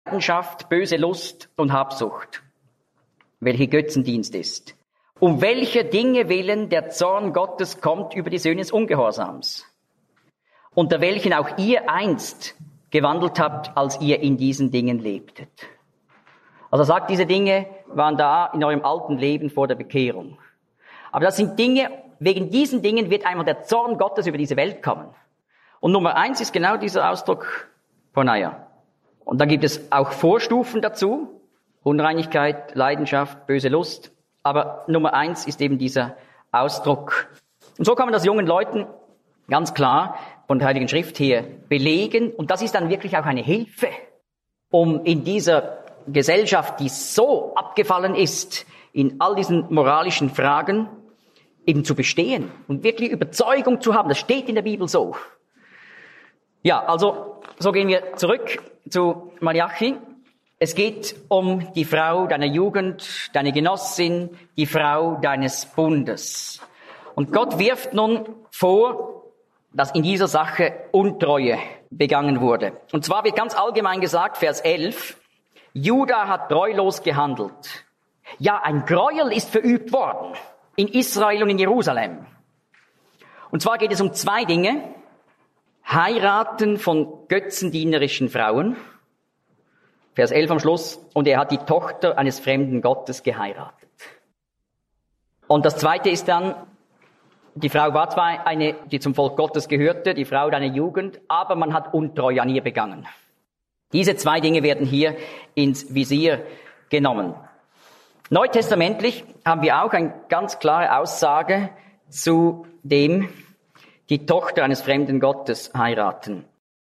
Leidenschaft, böse Lust und Habsucht, welche Götzendienst ist. Um welche Dinge willen der Zorn Gottes kommt über die Söhne des Ungehorsams, unter welchen auch ihr einst gewandelt habt, als ihr in diesen Dingen lebtet. Also er sagt, diese Dinge waren da in eurem alten Leben vor der Bekehrung. Aber das sind Dinge, wegen diesen Dingen wird einmal der Zorn Gottes über diese Welt kommen. Und Nummer 1 ist genau dieser Ausdruck Porneia. Und dann gibt es auch Vorstufen dazu. Unreinigkeit, Leidenschaft, böse Lust. Aber Nummer 1 ist eben dieser Ausdruck. Und so kann man das jungen Leuten ganz klar von der Heiligen Schrift her belegen. Und das ist dann wirklich auch eine Hilfe, um in dieser Gesellschaft, die so abgefallen ist, in all diesen moralischen Fragen eben zu bestehen und wirklich Überzeugung zu haben. Das steht in der Bibel so. Ja, also so gehen wir zurück zu Malachi. Es geht um die Frau deiner Jugend, deine Genossin, die Frau deines Bundes. Und Gott wirft nun vor, dass in dieser Sache Untreue begangen wurde. Und zwar wird ganz allgemein gesagt, Vers 11, Juda hat treulos gehandelt. Ja, ein Gräuel ist verübt worden in Israel und in Jerusalem. Und zwar geht es um 2 Dinge. Heiraten von götzendienerischen Frauen. Vers 11 am Schluss. Und er hat die Tochter eines fremden Gottes geheiratet. Und das Zweite ist dann, die Frau war zwar eine, die zum Volk Gottes gehörte, die Frau deiner Jugend, aber man hat Untreue an ihr begangen. Diese 2 Dinge werden hier ins Visier genommen. Neutestamentlich haben wir auch eine ganz klare Aussage zu dem, die Tochter eines fremden Gottes heiraten.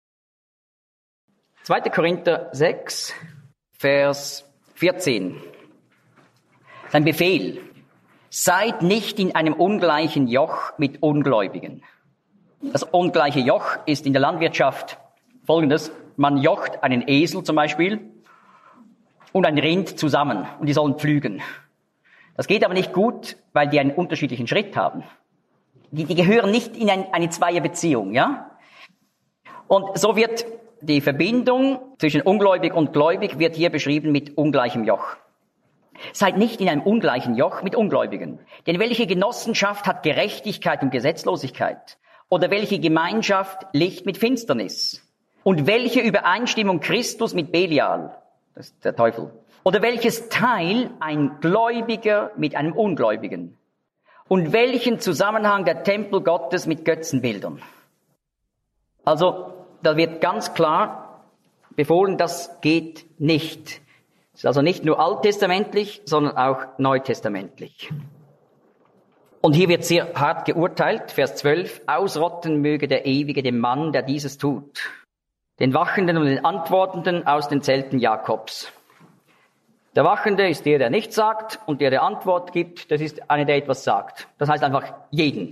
2. Korinther 6, Vers 14. Sein Befehl. Seid nicht in einem ungleichen Joch mit Ungläubigen. Das ungleiche Joch ist in der Landwirtschaft folgendes. Man jocht einen Esel zum Beispiel und ein Rind zusammen und die sollen pflügen. Das geht aber nicht gut, weil die einen unterschiedlichen Schritt haben. Die gehören nicht in eine Zweierbeziehung, ja? Und so wird die Verbindung zwischen ungläubig und gläubig wird hier beschrieben mit ungleichem Joch. Seid nicht in einem ungleichen Joch mit Ungläubigen. Denn welche Genossenschaft hat Gerechtigkeit und Gesetzlosigkeit? Oder welche Gemeinschaft Licht mit Finsternis? Und welche Übereinstimmung Christus mit Belial? Das ist der Teufel. Oder welches Teil ein Gläubiger mit einem Ungläubigen? Und welchen Zusammenhang der Tempel Gottes mit Götzenbildern? Also, da wird ganz klar befohlen, das geht nicht. Es ist also nicht nur alttestamentlich, sondern auch neutestamentlich. Und hier wird sehr hart geurteilt, Vers 12, ausrotten möge der Ewige den Mann, der dieses tut, den Wachenden und den Antwortenden aus den Zelten Jakobs. Der Wachende ist der nichts sagt, und der Antwort gibt, das ist einer, der etwas sagt. Das heißt einfach jeden.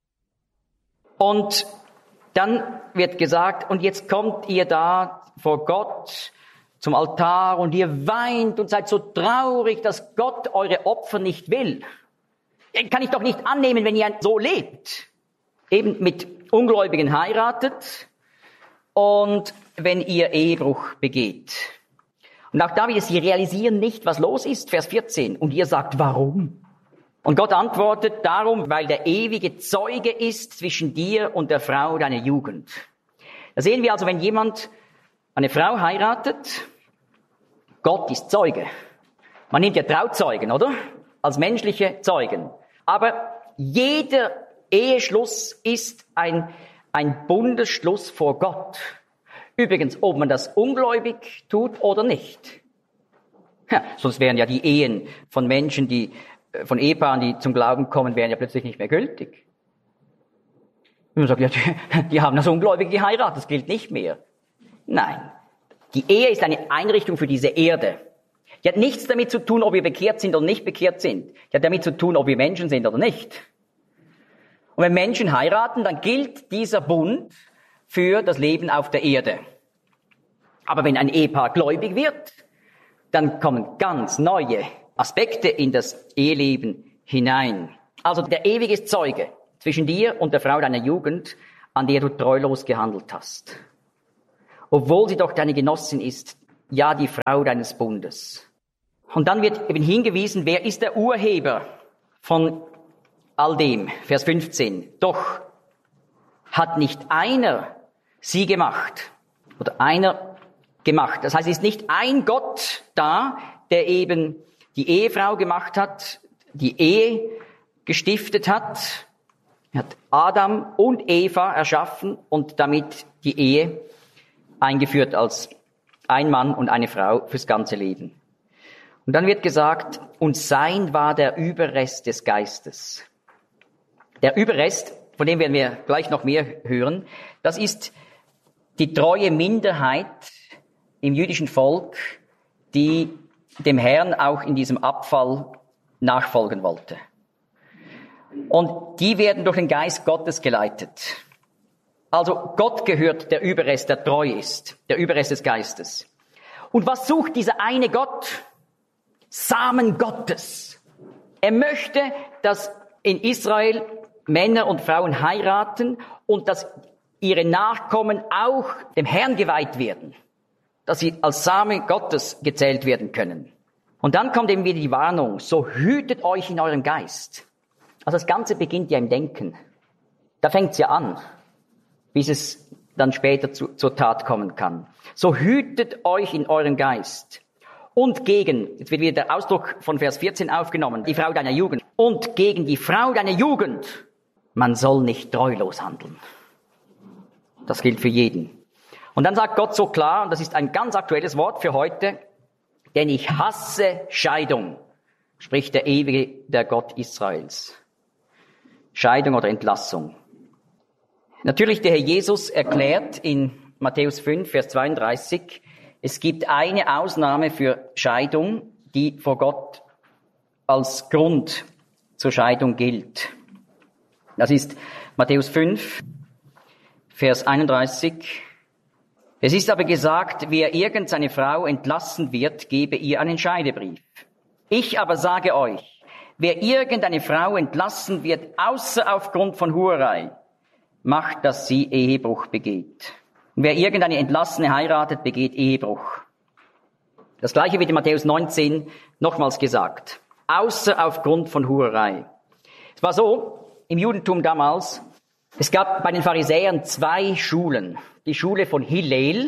Und dann wird gesagt, und jetzt kommt ihr da vor Gott zum Altar und ihr weint und seid so traurig, dass Gott eure Opfer nicht will. Kann ich doch nicht annehmen, wenn ihr so lebt. Eben mit Ungläubigen heiratet und wenn ihr Ehebruch begeht. Und auch da wieder, sie realisieren nicht, was los ist, Vers 14. Und ihr sagt, warum? Und Gott antwortet, darum, weil der ewige Zeuge ist zwischen dir und der Frau deiner Jugend. Da sehen wir also, wenn jemand eine Frau heiratet, Gott ist Zeuge. Man nimmt ja Trauzeugen, oder? Als menschliche Zeugen. Aber jeder Eheschluss ist ein Bundesschluss vor Gott. Übrigens, ob man das ungläubig tut oder nicht. Ja, sonst wären ja die Ehen von Menschen, von Ehepaaren, die zum Glauben kommen, wären ja plötzlich nicht mehr gültig. Und man sagt, ja, die haben das Ungläubige geheiratet, das gilt nicht mehr. Nein. Die Ehe ist eine Einrichtung für diese Erde. Die hat nichts damit zu tun, ob wir bekehrt sind oder nicht bekehrt sind. Die hat damit zu tun, ob wir Menschen sind oder nicht. Und wenn Menschen heiraten, dann gilt dieser Bund für das Leben auf der Erde. Aber wenn ein Ehepaar gläubig wird, dann kommen ganz neue Aspekte in das Eheleben hinein. Also der Ewige ist Zeuge zwischen dir und der Frau deiner Jugend, an der du treulos gehandelt hast. Obwohl sie doch deine Genossin ist, ja die Frau deines Bundes. Und dann wird eben hingewiesen, wer ist der Urheber von all dem? Vers 15. Doch hat nicht einer sie gemacht oder einer gemacht. Das heißt, es ist nicht ein Gott da, der eben die Ehefrau gemacht hat, die Ehe gestiftet hat. Er hat Adam und Eva erschaffen und damit die Ehe eingeführt als ein Mann und eine Frau fürs ganze Leben. Und dann wird gesagt, und sein war der Überrest des Geistes. Der Überrest, von dem werden wir gleich noch mehr hören, das ist die treue Minderheit im jüdischen Volk, die dem Herrn auch in diesem Abfall nachfolgen wollte. Und die werden durch den Geist Gottes geleitet. Also Gott gehört der Überrest, der treu ist, der Überrest des Geistes. Und was sucht dieser eine Gott? Samen Gottes. Er möchte, dass in Israel Männer und Frauen heiraten und dass ihre Nachkommen auch dem Herrn geweiht werden. Dass sie als Samen Gottes gezählt werden können. Und dann kommt eben wieder die Warnung, so hütet euch in eurem Geist. Also das Ganze beginnt ja im Denken. Da fängt es ja an, bis es dann später zur Tat kommen kann. So hütet euch in eurem Geist. Und gegen, jetzt wird wieder der Ausdruck von Vers 14 aufgenommen, die Frau deiner Jugend. Und gegen die Frau deiner Jugend, man soll nicht treulos handeln. Das gilt für jeden. Und dann sagt Gott so klar, und das ist ein ganz aktuelles Wort für heute, denn ich hasse Scheidung, spricht der ewige, der Gott Israels. Scheidung oder Entlassung. Natürlich, der Herr Jesus erklärt in Matthäus 5, Vers 32, es gibt eine Ausnahme für Scheidung, die vor Gott als Grund zur Scheidung gilt. Das ist Matthäus 5, Vers 31. Es ist aber gesagt, wer irgend seine Frau entlassen wird, gebe ihr einen Scheidebrief. Ich aber sage euch, wer irgendeine Frau entlassen wird, außer aufgrund von Hurerei, macht, dass sie Ehebruch begeht. Und wer irgendeine Entlassene heiratet, begeht Ehebruch. Das Gleiche wird in Matthäus 19 nochmals gesagt. Außer aufgrund von Hurerei. Es war so, im Judentum damals, es gab bei den Pharisäern zwei Schulen. Die Schule von Hillel,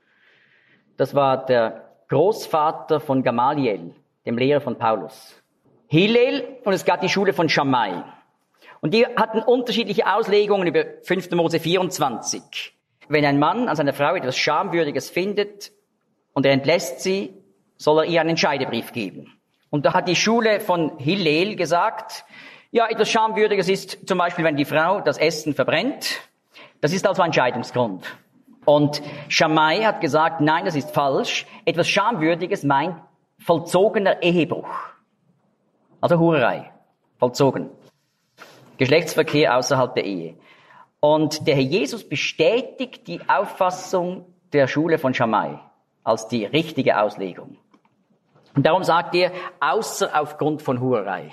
das war der Großvater von Gamaliel, dem Lehrer von Paulus. Hillel, und es gab die Schule von Shammai. Und die hatten unterschiedliche Auslegungen über 5. Mose 24. Wenn ein Mann an seiner Frau etwas Schamwürdiges findet und er entlässt sie, soll er ihr einen Scheidebrief geben. Und da hat die Schule von Hillel gesagt, ja, etwas Schamwürdiges ist zum Beispiel, wenn die Frau das Essen verbrennt. Das ist also ein Scheidungsgrund. Und Shammai hat gesagt, nein, das ist falsch. Etwas Schamwürdiges meint vollzogener Ehebruch. Also Hurerei, vollzogen. Geschlechtsverkehr außerhalb der Ehe. Und der Herr Jesus bestätigt die Auffassung der Schule von Shammai als die richtige Auslegung. Und darum sagt er, außer aufgrund von Hurerei.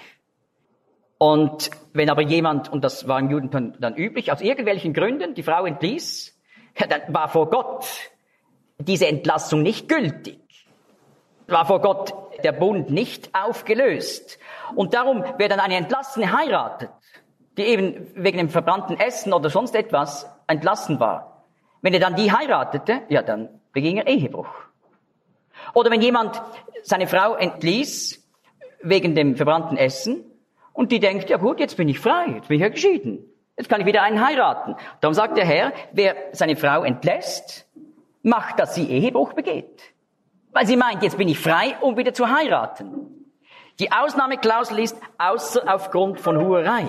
Und wenn aber jemand, und das war im Judentum dann üblich, aus irgendwelchen Gründen die Frau entließ, dann war vor Gott diese Entlassung nicht gültig. War vor Gott der Bund nicht aufgelöst. Und darum, wer dann eine Entlassene heiratet, die eben wegen dem verbrannten Essen oder sonst etwas entlassen war, wenn er dann die heiratete, ja, dann beging er Ehebruch. Oder wenn jemand seine Frau entließ wegen dem verbrannten Essen und die denkt, ja gut, jetzt bin ich frei, jetzt bin ich ja geschieden, jetzt kann ich wieder einen heiraten. Darum sagt der Herr, wer seine Frau entlässt, macht, dass sie Ehebruch begeht. Weil sie meint, jetzt bin ich frei, um wieder zu heiraten. Die Ausnahmeklausel ist außer aufgrund von Hurerei.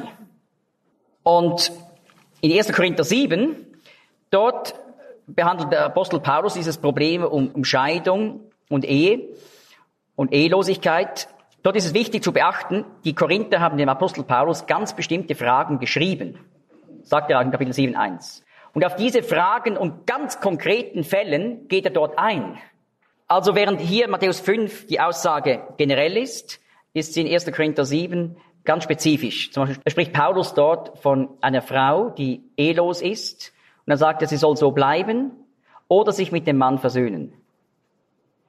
Und in 1. Korinther 7, dort behandelt der Apostel Paulus dieses Problem um Scheidung und Ehe und Ehelosigkeit. Dort ist es wichtig zu beachten, die Korinther haben dem Apostel Paulus ganz bestimmte Fragen geschrieben. Sagt er auch in Kapitel 7,1. Und auf diese Fragen und ganz konkreten Fällen geht er dort ein. Also während hier Matthäus 5 die Aussage generell ist sie in 1. Korinther 7 ganz spezifisch. Zum Beispiel spricht Paulus dort von einer Frau, die ehelos ist. Und dann sagt er, sie soll so bleiben oder sich mit dem Mann versöhnen.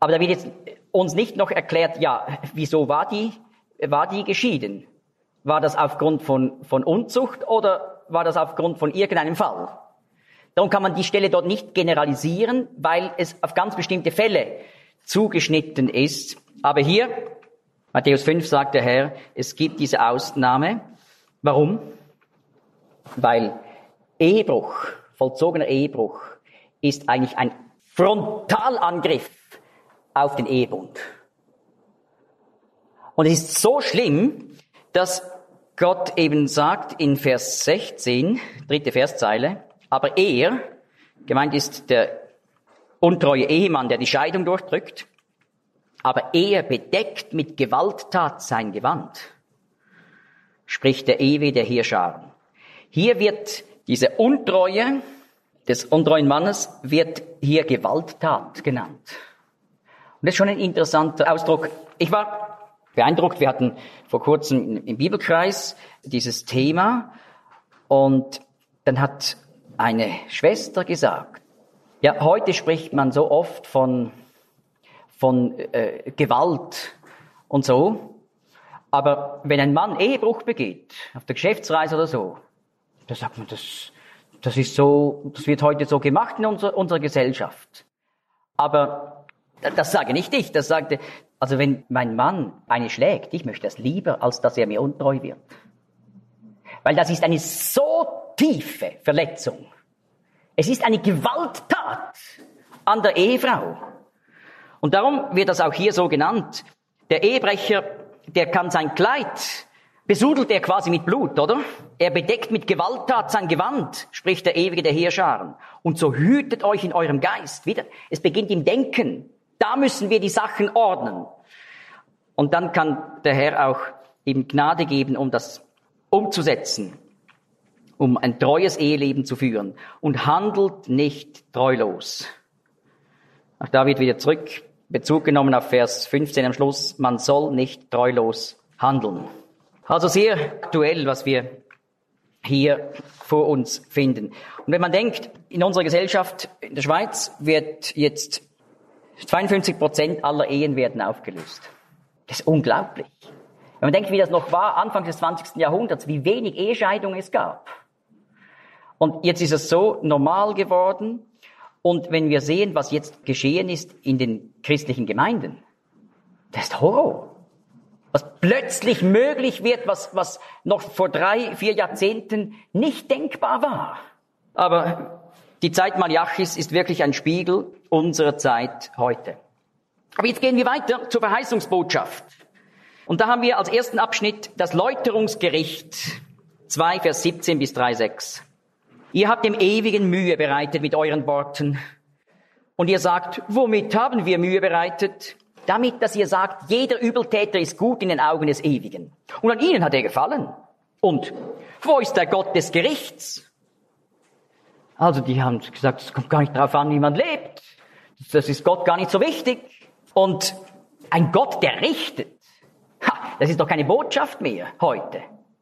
Aber da wird jetzt uns nicht noch erklärt, ja, wieso war die geschieden? War das aufgrund von Unzucht oder war das aufgrund von irgendeinem Fall? Darum kann man die Stelle dort nicht generalisieren, weil es auf ganz bestimmte Fälle zugeschnitten ist. Aber hier, Matthäus 5, sagt der Herr, es gibt diese Ausnahme. Warum? Weil Ehebruch, vollzogener Ehebruch, ist eigentlich ein Frontalangriff auf den Ehebund. Und es ist so schlimm, dass Gott eben sagt in Vers 16, 3. Verszeile, aber er, gemeint ist der untreue Ehemann, der die Scheidung durchdrückt, aber er bedeckt mit Gewalttat sein Gewand, spricht der Ewe der Heerscharen. Hier wird diese Untreue des untreuen Mannes wird hier Gewalttat genannt. Und das ist schon ein interessanter Ausdruck. Ich war beeindruckt, wir hatten vor kurzem im Bibelkreis dieses Thema und dann hat eine Schwester gesagt, ja, heute spricht man so oft von Gewalt und so, aber wenn ein Mann Ehebruch begeht, auf der Geschäftsreise oder so, da sagt man, das ist so, das wird heute so gemacht in unserer Gesellschaft. Aber das sage nicht ich, das sagte, also wenn mein Mann eine schlägt, ich möchte das lieber, als dass er mir untreu wird. Weil das ist eine so tiefe Verletzung. Es ist eine Gewalttat an der Ehefrau. Und darum wird das auch hier so genannt. Der Ehebrecher, der kann sein Kleid, besudelt er quasi mit Blut, oder? Er bedeckt mit Gewalttat sein Gewand, spricht der Ewige der Heerscharen. Und so hütet euch in eurem Geist. Wieder, es beginnt im Denken. Da müssen wir die Sachen ordnen. Und dann kann der Herr auch eben Gnade geben, um das umzusetzen, um ein treues Eheleben zu führen. Und handelt nicht treulos. Auch da wird wieder zurück Bezug genommen auf Vers 15 am Schluss. Man soll nicht treulos handeln. Also sehr aktuell, was wir hier vor uns finden. Und wenn man denkt, in unserer Gesellschaft, in der Schweiz, wird jetzt 52% aller Ehen werden aufgelöst. Das ist unglaublich. Wenn man denkt, wie das noch war, Anfang des 20. Jahrhunderts, wie wenig Ehescheidungen es gab. Und jetzt ist es so normal geworden. Und wenn wir sehen, was jetzt geschehen ist in den christlichen Gemeinden, das ist Horror. Was plötzlich möglich wird, was noch vor 3-4 Jahrzehnten nicht denkbar war. Aber die Zeit Malachi's ist wirklich ein Spiegel unserer Zeit heute. Aber jetzt gehen wir weiter zur Verheißungsbotschaft. Und da haben wir als ersten Abschnitt das Läuterungsgericht 2, Vers 17 bis 3,6. Ihr habt dem Ewigen Mühe bereitet mit euren Worten. Und ihr sagt, womit haben wir Mühe bereitet? Damit, dass ihr sagt, jeder Übeltäter ist gut in den Augen des Ewigen. Und an ihnen hat er gefallen. Und wo ist der Gott des Gerichts? Also die haben gesagt, es kommt gar nicht darauf an, wie man lebt. Das ist Gott gar nicht so wichtig. Und ein Gott, der richtet, das ist doch keine Botschaft mehr heute.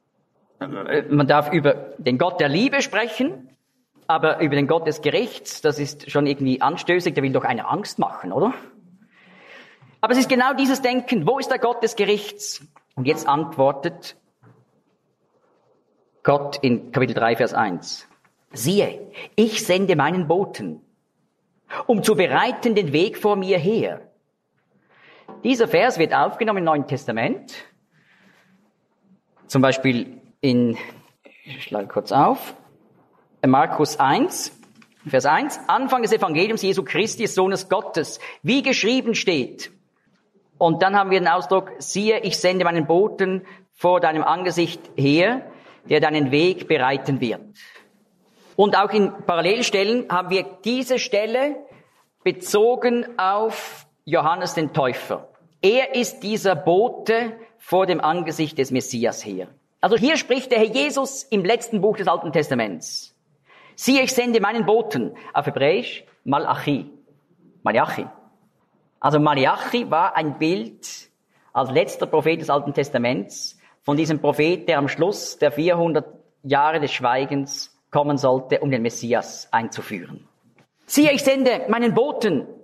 Man darf über den Gott der Liebe sprechen, aber über den Gott des Gerichts, das ist schon irgendwie anstößig, der will doch eine Angst machen, oder? Aber es ist genau dieses Denken, wo ist der Gott des Gerichts? Und jetzt antwortet Gott in Kapitel 3, Vers 1. Siehe, ich sende meinen Boten, um zu bereiten den Weg vor mir her. Dieser Vers wird aufgenommen im Neuen Testament. Zum Beispiel ich schlage kurz auf, Markus 1, Vers 1, Anfang des Evangeliums Jesu Christi, des Sohnes Gottes, wie geschrieben steht. Und dann haben wir den Ausdruck, siehe, ich sende meinen Boten vor deinem Angesicht her, der deinen Weg bereiten wird. Und auch in Parallelstellen haben wir diese Stelle bezogen auf Johannes den Täufer. Er ist dieser Bote vor dem Angesicht des Messias her. Also hier spricht der Herr Jesus im letzten Buch des Alten Testaments. Siehe, ich sende meinen Boten, auf Hebräisch Malachi. Malachi. Also Malachi war ein Bild als letzter Prophet des Alten Testaments von diesem Prophet, der am Schluss der 400 Jahre des Schweigens kommen sollte, um den Messias einzuführen. Siehe, ich sende meinen Boten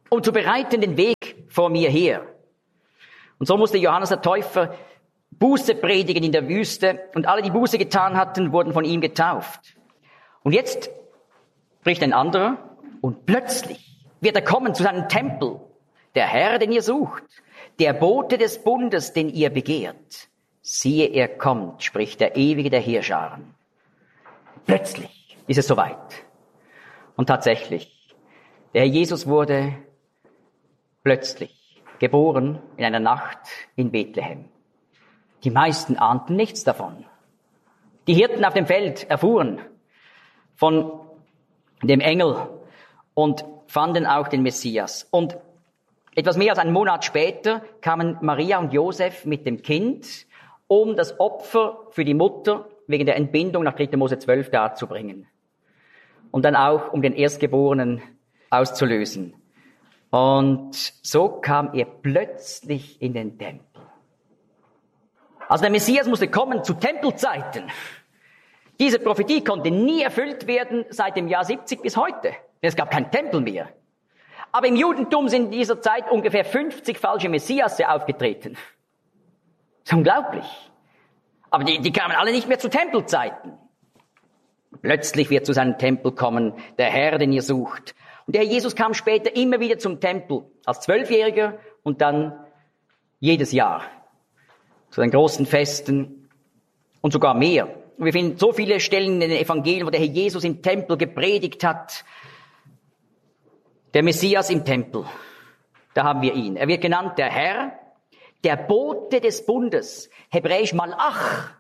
und zu bereiten den Weg vor mir her. Und so musste Johannes der Täufer Buße predigen in der Wüste und alle, die Buße getan hatten, wurden von ihm getauft. Und jetzt spricht ein anderer und plötzlich wird er kommen zu seinem Tempel, der Herr, den ihr sucht, der Bote des Bundes, den ihr begehrt. Siehe, er kommt, spricht der Ewige der Heerscharen. Plötzlich ist es soweit. Und tatsächlich, der Herr Jesus wurde plötzlich geboren in einer Nacht in Bethlehem. Die meisten ahnten nichts davon. Die Hirten auf dem Feld erfuhren von dem Engel und fanden auch den Messias. Und etwas mehr als einen Monat später kamen Maria und Josef mit dem Kind, um das Opfer für die Mutter wegen der Entbindung nach 3. Mose 12 darzubringen. Und dann auch, um den Erstgeborenen auszulösen. Und so kam er plötzlich in den Tempel. Also der Messias musste kommen zu Tempelzeiten. Diese Prophetie konnte nie erfüllt werden seit dem Jahr 70 bis heute. Denn es gab keinen Tempel mehr. Aber im Judentum sind in dieser Zeit ungefähr 50 falsche Messiasse aufgetreten. Das ist unglaublich. Aber die kamen alle nicht mehr zu Tempelzeiten. Plötzlich wird zu seinem Tempel kommen der Herr, den ihr sucht. Und der Herr Jesus kam später immer wieder zum Tempel als 12-Jähriger und dann jedes Jahr zu den großen Festen und sogar mehr. Und wir finden so viele Stellen in den Evangelien, wo der Herr Jesus im Tempel gepredigt hat. Der Messias im Tempel, da haben wir ihn. Er wird genannt der Herr, der Bote des Bundes, hebräisch Malach.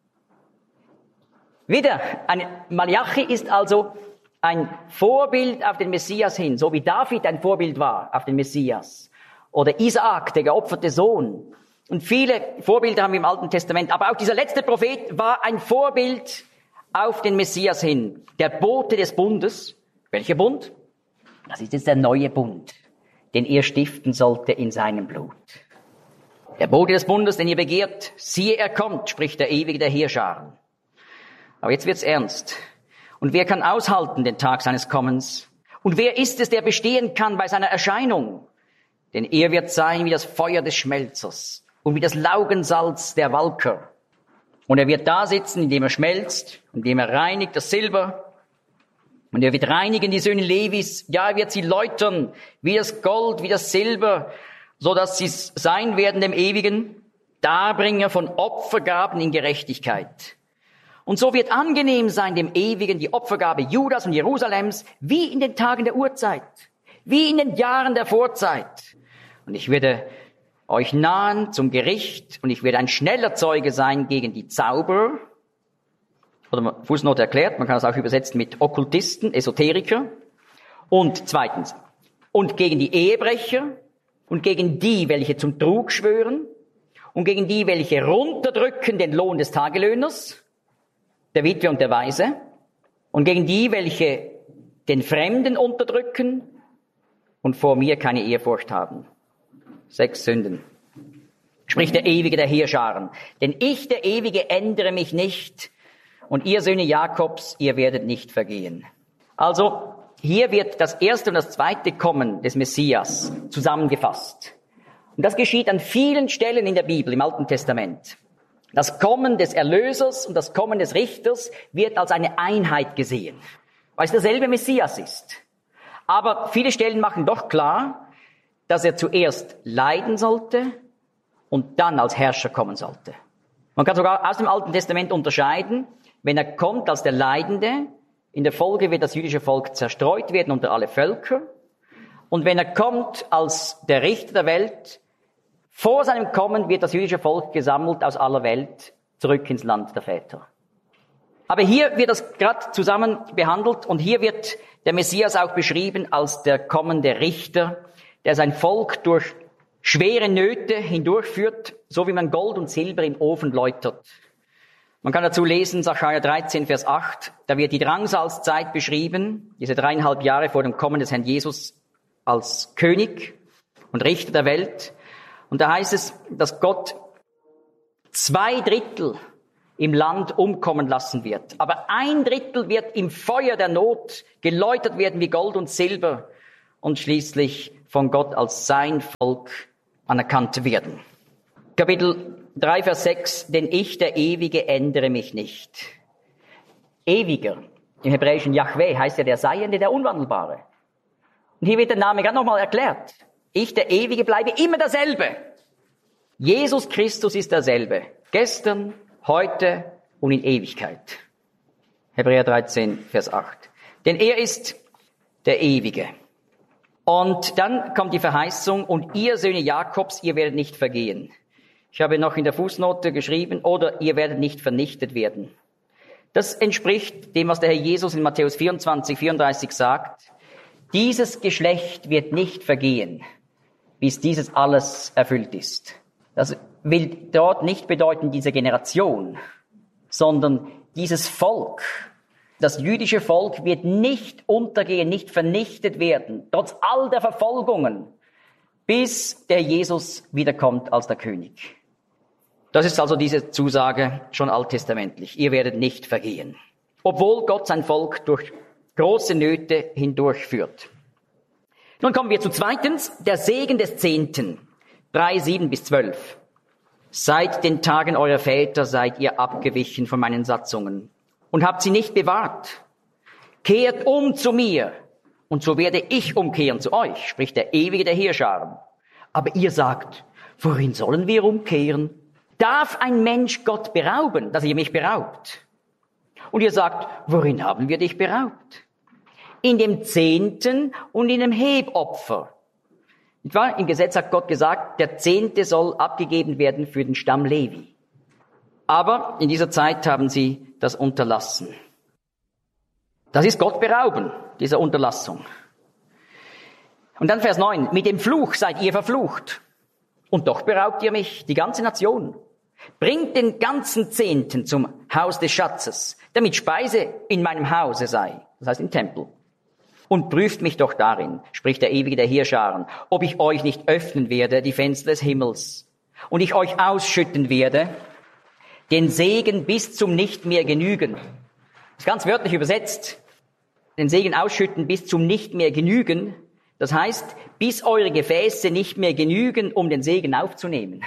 Wieder, ein Malachi ist also ein Vorbild auf den Messias hin, so wie David ein Vorbild war auf den Messias. Oder Isaak, der geopferte Sohn. Und viele Vorbilder haben wir im Alten Testament. Aber auch dieser letzte Prophet war ein Vorbild auf den Messias hin. Der Bote des Bundes. Welcher Bund? Das ist jetzt der neue Bund, den er stiften sollte in seinem Blut. Der Bote des Bundes, den ihr begehrt, siehe, er kommt, spricht der Ewige der Heerscharen. Aber jetzt wird's ernst. Und wer kann aushalten den Tag seines Kommens? Und wer ist es, der bestehen kann bei seiner Erscheinung? Denn er wird sein wie das Feuer des Schmelzers und wie das Laugensalz der Walker. Und er wird da sitzen, indem er schmelzt, indem er reinigt das Silber. Und er wird reinigen die Söhne Levis. Ja, er wird sie läutern, wie das Gold, wie das Silber, so dass sie sein werden dem Ewigen, Darbringer von Opfergaben in Gerechtigkeit. Und so wird angenehm sein dem Ewigen die Opfergabe Judas und Jerusalems, wie in den Tagen der Urzeit, wie in den Jahren der Vorzeit. Und ich werde euch nahen zum Gericht und ich werde ein schneller Zeuge sein gegen die Zauberer. Oder Fußnote erklärt, man kann das auch übersetzen mit Okkultisten, Esoteriker. Und zweitens, und gegen die Ehebrecher und gegen die, welche zum Trug schwören und gegen die, welche runterdrücken den Lohn des Tagelöhners, der Witwe und der Waise, und gegen die, welche den Fremden unterdrücken und vor mir keine Ehrfurcht haben. 6 Sünden. Spricht der Ewige der Heerscharen. Denn ich, der Ewige, ändere mich nicht, und ihr Söhne Jakobs, ihr werdet nicht vergehen. Also, hier wird das erste und das zweite Kommen des Messias zusammengefasst. Und das geschieht an vielen Stellen in der Bibel, im Alten Testament. Das Kommen des Erlösers und das Kommen des Richters wird als eine Einheit gesehen, weil es derselbe Messias ist. Aber viele Stellen machen doch klar, dass er zuerst leiden sollte und dann als Herrscher kommen sollte. Man kann sogar aus dem Alten Testament unterscheiden, wenn er kommt als der Leidende, in der Folge wird das jüdische Volk zerstreut werden unter alle Völker. Und wenn er kommt als der Richter der Welt, vor seinem Kommen wird das jüdische Volk gesammelt aus aller Welt zurück ins Land der Väter. Aber hier wird das gerade zusammen behandelt und hier wird der Messias auch beschrieben als der kommende Richter, der sein Volk durch schwere Nöte hindurchführt, so wie man Gold und Silber im Ofen läutert. Man kann dazu lesen, Sacharja 13, Vers 8, da wird die Drangsalzzeit beschrieben, diese 3,5 Jahre vor dem Kommen des Herrn Jesus als König und Richter der Welt. Und da heißt es, dass Gott 2/3 im Land umkommen lassen wird. Aber 1/3 wird im Feuer der Not geläutert werden wie Gold und Silber. Und schließlich von Gott als sein Volk anerkannt werden. Kapitel 3, Vers 6, denn ich, der Ewige, ändere mich nicht. Ewiger, im Hebräischen Yahweh, heißt ja der Seiende, der Unwandelbare. Und hier wird der Name gerade nochmal erklärt. Ich, der Ewige, bleibe immer derselbe. Jesus Christus ist derselbe. Gestern, heute und in Ewigkeit. Hebräer 13, Vers 8. Denn er ist der Ewige. Und dann kommt die Verheißung, und ihr Söhne Jakobs, ihr werdet nicht vergehen. Ich habe noch in der Fußnote geschrieben, oder ihr werdet nicht vernichtet werden. Das entspricht dem, was der Herr Jesus in Matthäus 24, 34 sagt. Dieses Geschlecht wird nicht vergehen, bis dieses alles erfüllt ist. Das will dort nicht bedeuten, diese Generation, sondern dieses Volk. Das jüdische Volk wird nicht untergehen, nicht vernichtet werden, trotz all der Verfolgungen, bis der Jesus wiederkommt als der König. Das ist also diese Zusage schon alttestamentlich. Ihr werdet nicht vergehen. Obwohl Gott sein Volk durch große Nöte hindurchführt. Nun kommen wir zu zweitens, der Segen des Zehnten. 3, 7 bis 12. Seit den Tagen eurer Väter seid ihr abgewichen von meinen Satzungen und habt sie nicht bewahrt. Kehrt um zu mir, und so werde ich umkehren zu euch, spricht der Ewige der Heerscharen. Aber ihr sagt, worin sollen wir umkehren? Darf ein Mensch Gott berauben, dass ihr mich beraubt? Und ihr sagt, worin haben wir dich beraubt? In dem Zehnten und in dem Hebopfer. Im Gesetz hat Gott gesagt, der Zehnte soll abgegeben werden für den Stamm Levi. Aber in dieser Zeit haben sie das unterlassen. Das ist Gott berauben, dieser Unterlassung. Und dann Vers 9, mit dem Fluch seid ihr verflucht. Und doch beraubt ihr mich, die ganze Nation. Bringt den ganzen Zehnten zum Haus des Schatzes, damit Speise in meinem Hause sei, das heißt im Tempel. Und prüft mich doch darin, spricht der Ewige der Heerscharen, ob ich euch nicht öffnen werde, die Fenster des Himmels, und ich euch ausschütten werde, den Segen bis zum nicht mehr genügen. Das ist ganz wörtlich übersetzt. Den Segen ausschütten bis zum nicht mehr genügen. Das heißt, bis eure Gefäße nicht mehr genügen, um den Segen aufzunehmen.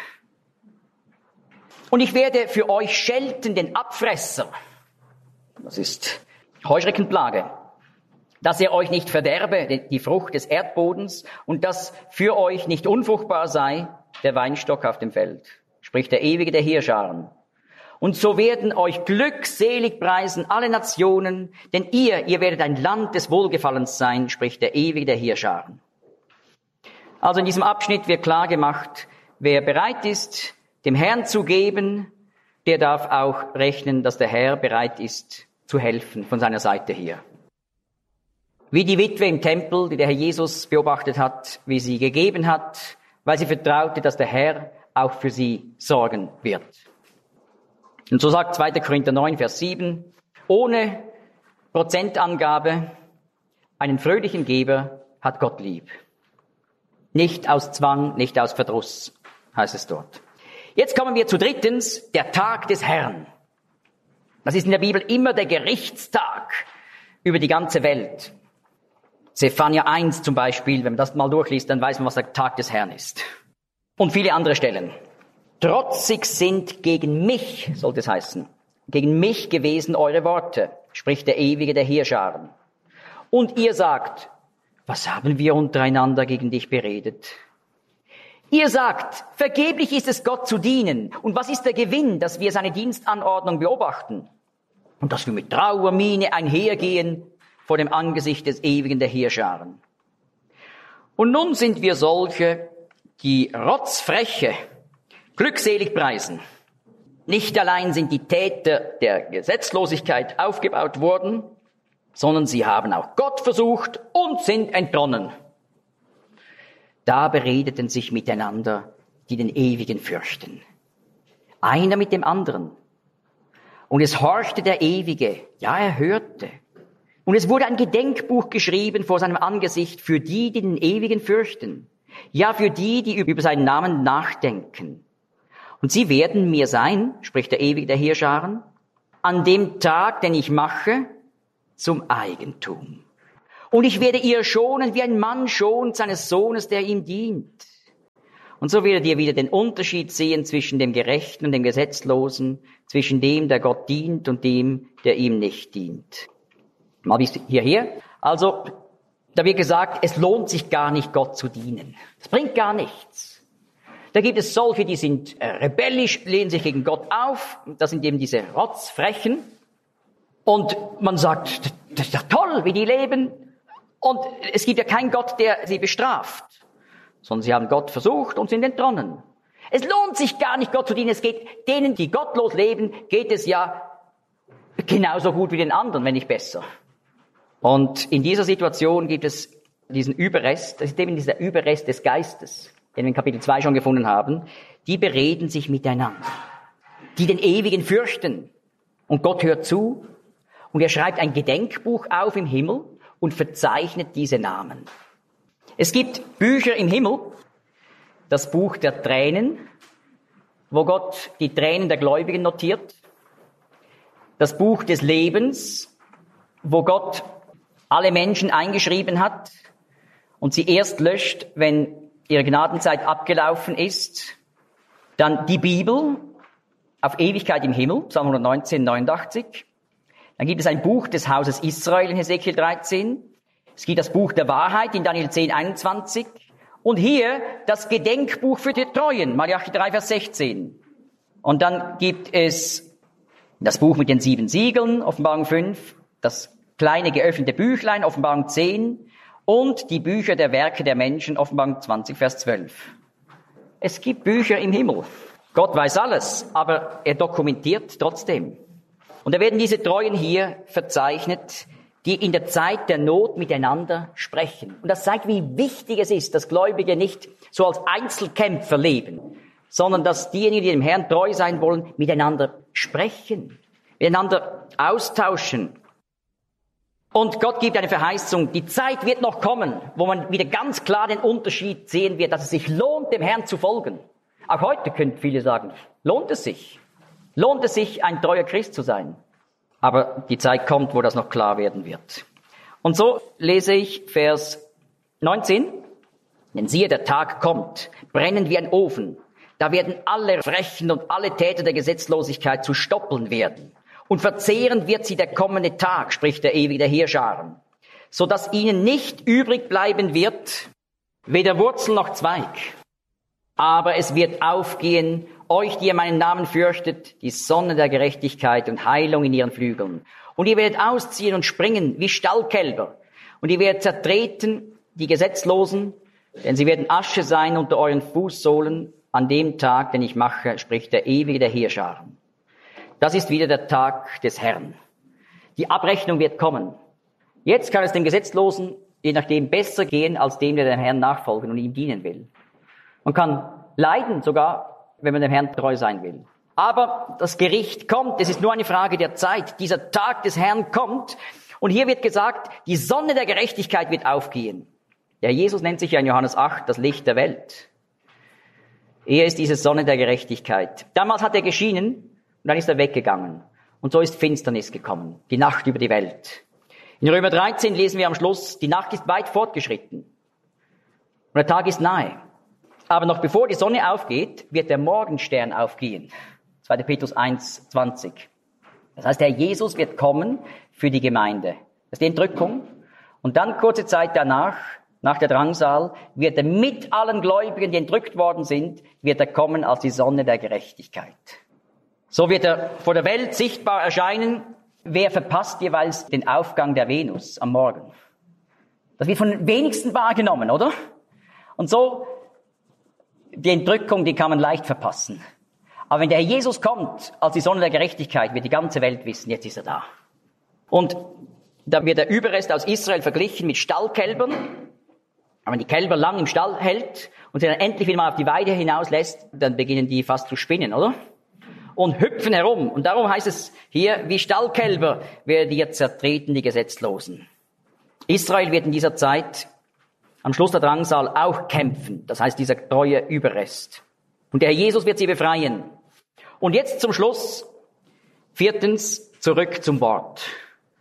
Und ich werde für euch schelten den Abfresser. Das ist Heuschreckenplage. Dass er euch nicht verderbe, die Frucht des Erdbodens, und dass für euch nicht unfruchtbar sei, der Weinstock auf dem Feld, spricht der Ewige der Heerscharen. Und so werden euch glückselig preisen alle Nationen, denn ihr werdet ein Land des Wohlgefallens sein, spricht der Ewige der Heerscharen. Also in diesem Abschnitt wird klar gemacht, wer bereit ist, dem Herrn zu geben, der darf auch rechnen, dass der Herr bereit ist, zu helfen von seiner Seite her. Wie die Witwe im Tempel, die der Herr Jesus beobachtet hat, wie sie gegeben hat, weil sie vertraute, dass der Herr auch für sie sorgen wird. Und so sagt 2. Korinther 9, Vers 7, ohne Prozentangabe, einen fröhlichen Geber hat Gott lieb. Nicht aus Zwang, nicht aus Verdruss, heißt es dort. Jetzt kommen wir zu drittens, der Tag des Herrn. Das ist in der Bibel immer der Gerichtstag über die ganze Welt. Zephania 1 zum Beispiel, wenn man das mal durchliest, dann weiß man, was der Tag des Herrn ist. Und viele andere Stellen. Trotzig sind gegen mich, sollte es heißen, gegen mich gewesen eure Worte, spricht der Ewige der Heerscharen. Und ihr sagt, was haben wir untereinander gegen dich beredet? Ihr sagt, vergeblich ist es Gott zu dienen. Und was ist der Gewinn, dass wir seine Dienstanordnung beobachten? Und dass wir mit Trauermiene einhergehen vor dem Angesicht des Ewigen der Heerscharen. Und nun sind wir solche, die rotzfreche, glückselig preisen. Nicht allein sind die Täter der Gesetzlosigkeit aufgebaut worden, sondern sie haben auch Gott versucht und sind entronnen. Da beredeten sich miteinander, die den Ewigen fürchten. Einer mit dem anderen. Und es horchte der Ewige, ja, er hörte. Und es wurde ein Gedenkbuch geschrieben vor seinem Angesicht für die, die den Ewigen fürchten. Ja, für die, die über seinen Namen nachdenken. Und sie werden mir sein, spricht der Ewige der Heerscharen, an dem Tag, den ich mache, zum Eigentum. Und ich werde ihr schonen, wie ein Mann schont seines Sohnes, der ihm dient. Und so werdet ihr wieder den Unterschied sehen zwischen dem Gerechten und dem Gesetzlosen, zwischen dem, der Gott dient und dem, der ihm nicht dient. Mal bis hierher. Also, da wird gesagt, es lohnt sich gar nicht, Gott zu dienen. Es bringt gar nichts. Da gibt es solche, die sind rebellisch, lehnen sich gegen Gott auf. Das sind eben diese Rotzfrechen. Und man sagt, das ist doch toll, wie die leben. Und es gibt ja keinen Gott, der sie bestraft. Sondern sie haben Gott versucht und sind entronnen. Es lohnt sich gar nicht, Gott zu dienen. Es geht denen, die gottlos leben, geht es ja genauso gut wie den anderen, wenn nicht besser. Und in dieser Situation gibt es diesen Überrest, das ist eben dieser Überrest des Geistes, den wir in Kapitel 2 schon gefunden haben. Die bereden sich miteinander, die den Ewigen fürchten. Und Gott hört zu und er schreibt ein Gedenkbuch auf im Himmel und verzeichnet diese Namen. Es gibt Bücher im Himmel, das Buch der Tränen, wo Gott die Tränen der Gläubigen notiert. Das Buch des Lebens, wo Gott alle Menschen eingeschrieben hat und sie erst löscht, wenn ihre Gnadenzeit abgelaufen ist. Dann die Bibel auf Ewigkeit im Himmel, Psalm 119, 89. Dann gibt es ein Buch des Hauses Israel in Hesekiel 13. Es gibt das Buch der Wahrheit in Daniel 10, 21. Und hier das Gedenkbuch für die Treuen, Malachi 3, Vers 16. Und dann gibt es das Buch mit den 7 Siegeln, Offenbarung 5, das kleine geöffnete Büchlein, Offenbarung 10 und die Bücher der Werke der Menschen, Offenbarung 20, Vers 12. Es gibt Bücher im Himmel. Gott weiß alles, aber er dokumentiert trotzdem. Und da werden diese Treuen hier verzeichnet, die in der Zeit der Not miteinander sprechen. Und das zeigt, wie wichtig es ist, dass Gläubige nicht so als Einzelkämpfer leben, sondern dass diejenigen, die dem Herrn treu sein wollen, miteinander sprechen, miteinander austauschen. Und Gott gibt eine Verheißung, die Zeit wird noch kommen, wo man wieder ganz klar den Unterschied sehen wird, dass es sich lohnt, dem Herrn zu folgen. Auch heute können viele sagen, lohnt es sich? Lohnt es sich, ein treuer Christ zu sein? Aber die Zeit kommt, wo das noch klar werden wird. Und so lese ich Vers 19. Denn siehe, der Tag kommt, brennend wie ein Ofen. Da werden alle Frechen und alle Täter der Gesetzlosigkeit zu Stoppeln werden. Und verzehren wird sie der kommende Tag, spricht der ewige der Heerscharen, so dass ihnen nicht übrig bleiben wird, weder Wurzel noch Zweig. Aber es wird aufgehen, euch, die ihr meinen Namen fürchtet, die Sonne der Gerechtigkeit und Heilung in ihren Flügeln. Und ihr werdet ausziehen und springen wie Stallkälber. Und ihr werdet zertreten, die Gesetzlosen, denn sie werden Asche sein unter euren Fußsohlen an dem Tag, den ich mache, spricht der ewige der Heerscharen. Das ist wieder der Tag des Herrn. Die Abrechnung wird kommen. Jetzt kann es dem Gesetzlosen, je nachdem, besser gehen, als dem, der dem Herrn nachfolgen und ihm dienen will. Man kann leiden sogar, wenn man dem Herrn treu sein will. Aber das Gericht kommt, es ist nur eine Frage der Zeit. Dieser Tag des Herrn kommt. Und hier wird gesagt, die Sonne der Gerechtigkeit wird aufgehen. Der Jesus nennt sich ja in Johannes 8 das Licht der Welt. Er ist diese Sonne der Gerechtigkeit. Damals hat er geschienen, und dann ist er weggegangen. Und so ist Finsternis gekommen, die Nacht über die Welt. In Römer 13 lesen wir am Schluss, die Nacht ist weit fortgeschritten. Und der Tag ist nahe. Aber noch bevor die Sonne aufgeht, wird der Morgenstern aufgehen. 2. Petrus 1, 20. Das heißt, der Jesus wird kommen für die Gemeinde. Das ist die Entrückung. Und dann kurze Zeit danach, nach der Drangsal, wird er mit allen Gläubigen, die entrückt worden sind, wird er kommen als die Sonne der Gerechtigkeit. So wird er vor der Welt sichtbar erscheinen. Wer verpasst jeweils den Aufgang der Venus am Morgen? Das wird von den wenigsten wahrgenommen, oder? Und so, die Entrückung, die kann man leicht verpassen. Aber wenn der Herr Jesus kommt, als die Sonne der Gerechtigkeit, wird die ganze Welt wissen, jetzt ist er da. Und da wird der Überrest aus Israel verglichen mit Stallkälbern. Aber wenn die Kälber lang im Stall hält und sie dann endlich wieder mal auf die Weide hinauslässt, dann beginnen die fast zu spinnen, oder? Und hüpfen herum. Und darum heißt es hier, wie Stallkälber werden ihr zertreten, die Gesetzlosen. Israel wird in dieser Zeit am Schluss der Drangsal auch kämpfen. Das heißt, dieser treue Überrest. Und der Herr Jesus wird sie befreien. Und jetzt zum Schluss, 4. zurück zum Wort.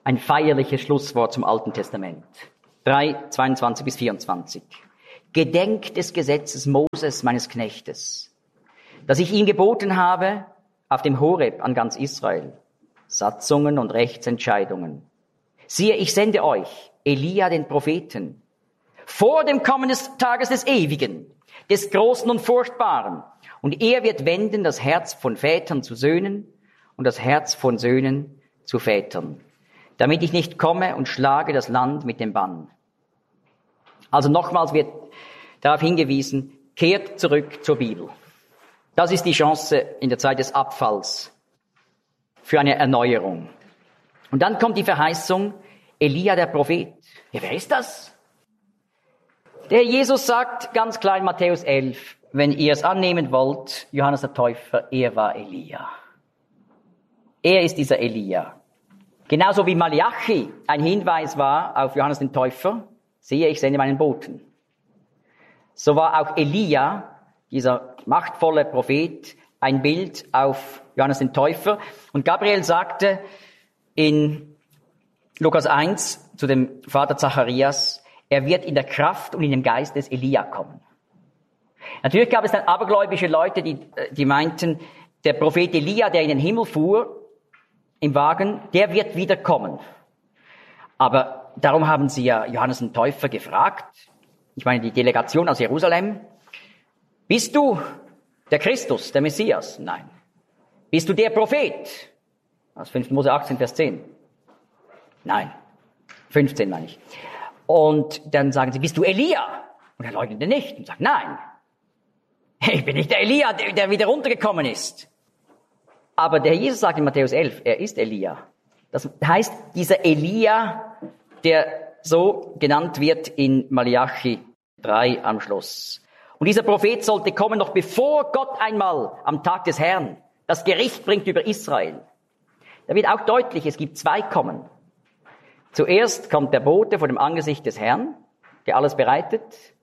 ein feierliches Schlusswort zum Alten Testament. 3, 22 bis 24. Gedenkt des Gesetzes Moses, meines Knechtes, das ich ihm geboten habe auf dem Horeb an ganz Israel, Satzungen und Rechtsentscheidungen. Siehe, ich sende euch Elia, den Propheten, vor dem Kommen des Tages des Ewigen, des Großen und Furchtbaren. Und er wird wenden das Herz von Vätern zu Söhnen und das Herz von Söhnen zu Vätern, damit ich nicht komme und schlage das Land mit dem Bann. Also nochmals wird darauf hingewiesen, kehrt zurück zur Bibel. Das ist die Chance in der Zeit des Abfalls für eine Erneuerung. Und dann kommt die Verheißung, Elia der Prophet. Ja, wer ist das? Der Jesus sagt ganz klar in Matthäus 11, wenn ihr es annehmen wollt, Johannes der Täufer, er war Elia. Er ist dieser Elia. Genauso wie Malachi ein Hinweis war auf Johannes den Täufer, siehe, ich sende meinen Boten. So war auch Elia, dieser machtvolle Prophet, ein Bild auf Johannes den Täufer. Und Gabriel sagte in Lukas 1 zu dem Vater Zacharias, er wird in der Kraft und in dem Geist des Elia kommen. Natürlich gab es dann abergläubische Leute, die meinten, der Prophet Elia, der in den Himmel fuhr, im Wagen, der wird wieder kommen. Aber darum haben sie ja Johannes den Täufer gefragt, ich meine die Delegation aus Jerusalem, bist du der Christus, der Messias? Nein. Bist du der Prophet? Aus 5. Mose 18, Vers 10. Nein. 15 meine ich. Und dann sagen sie, bist du Elia? Und er leugnete nicht und sagt, nein. Ich bin nicht der Elia, der wieder runtergekommen ist. Aber der Jesus sagt in Matthäus 11, er ist Elia. Das heißt, dieser Elia, der so genannt wird in Malachi 3 am Schluss. Und dieser Prophet sollte kommen, noch bevor Gott einmal am Tag des Herrn das Gericht bringt über Israel. Da wird auch deutlich, es gibt zwei Kommen. Zuerst kommt der Bote vor dem Angesicht des Herrn, der alles bereitet.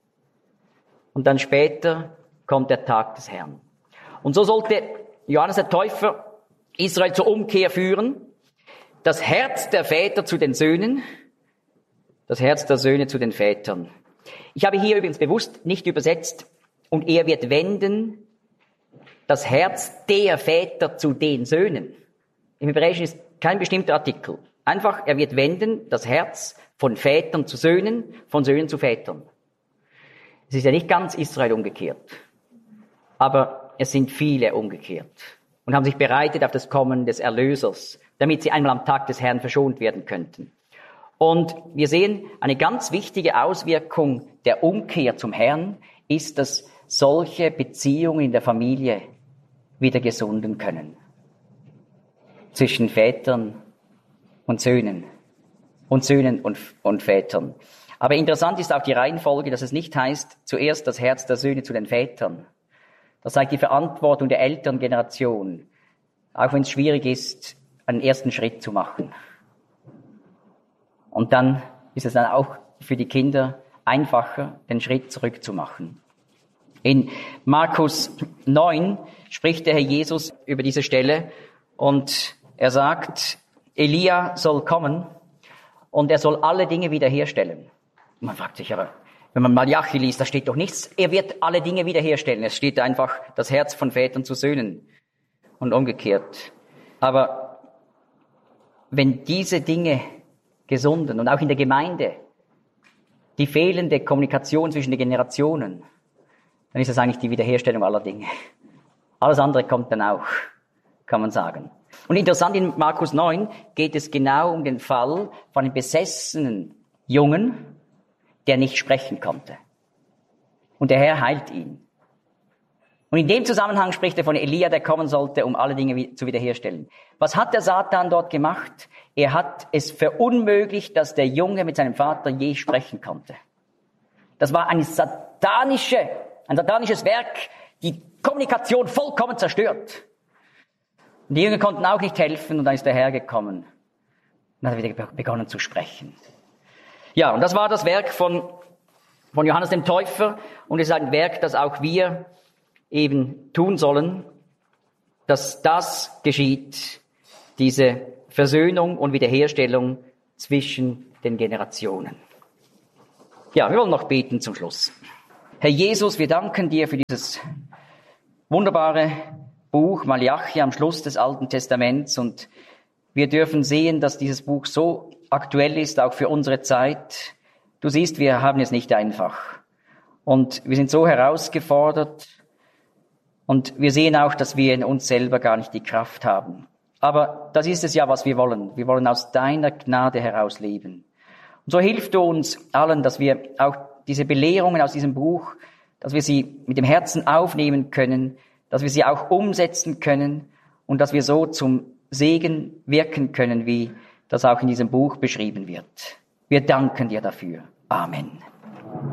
Und dann später kommt der Tag des Herrn. Und so sollte Johannes der Täufer Israel zur Umkehr führen. Das Herz der Väter zu den Söhnen, das Herz der Söhne zu den Vätern. Ich habe hier übrigens bewusst nicht übersetzt, und er wird wenden das Herz der Väter zu den Söhnen. Im Hebräischen ist kein bestimmter Artikel. Einfach, er wird wenden das Herz von Vätern zu Söhnen, von Söhnen zu Vätern. Es ist ja nicht ganz Israel umgekehrt, aber es sind viele umgekehrt und haben sich bereitet auf das Kommen des Erlösers, damit sie einmal am Tag des Herrn verschont werden könnten. Und wir sehen, eine ganz wichtige Auswirkung der Umkehr zum Herrn ist, dass solche Beziehungen in der Familie wieder gesunden können. Zwischen Vätern und Söhnen und Vätern. Aber interessant ist auch die Reihenfolge, dass es nicht heißt, zuerst das Herz der Söhne zu den Vätern. Das zeigt die Verantwortung der älteren Generation, auch wenn es schwierig ist, einen ersten Schritt zu machen. Und dann ist es dann auch für die Kinder einfacher, den Schritt zurückzumachen. In Markus 9 spricht der Herr Jesus über diese Stelle und er sagt, Elia soll kommen und er soll alle Dinge wiederherstellen. Man fragt sich aber, wenn man Malachi liest, da steht doch nichts, er wird alle Dinge wiederherstellen. Es steht einfach das Herz von Vätern zu Söhnen und umgekehrt. Aber wenn diese Dinge gesunden und auch in der Gemeinde die fehlende Kommunikation zwischen den Generationen, dann ist das eigentlich die Wiederherstellung aller Dinge. Alles andere kommt dann auch, kann man sagen. Und interessant, in Markus 9 geht es genau um den Fall von einem besessenen Jungen, der nicht sprechen konnte. Und der Herr heilt ihn. Und in dem Zusammenhang spricht er von Elia, der kommen sollte, um alle Dinge zu wiederherstellen. Was hat der Satan dort gemacht? Er hat es verunmöglicht, dass der Junge mit seinem Vater je sprechen konnte. Das war ein satanisches Werk, die Kommunikation vollkommen zerstört. Und die Jünger konnten auch nicht helfen und dann ist der Herr gekommen und hat wieder begonnen zu sprechen. Ja, und das war das Werk von Johannes dem Täufer und es ist ein Werk, das auch wir eben tun sollen, dass das geschieht, diese Versöhnung und Wiederherstellung zwischen den Generationen. Ja, wir wollen noch beten zum Schluss. Herr Jesus, wir danken dir für dieses wunderbare Buch Malachi am Schluss des Alten Testaments, und wir dürfen sehen, dass dieses Buch so aktuell ist, auch für unsere Zeit. Du siehst, wir haben es nicht einfach. Und wir sind so herausgefordert, und wir sehen auch, dass wir in uns selber gar nicht die Kraft haben. Aber das ist es ja, was wir wollen. Wir wollen aus deiner Gnade heraus leben. Und so hilf du uns allen, dass wir auch diese Belehrungen aus diesem Buch, dass wir sie mit dem Herzen aufnehmen können, dass wir sie auch umsetzen können und dass wir so zum Segen wirken können, wie das auch in diesem Buch beschrieben wird. Wir danken dir dafür. Amen.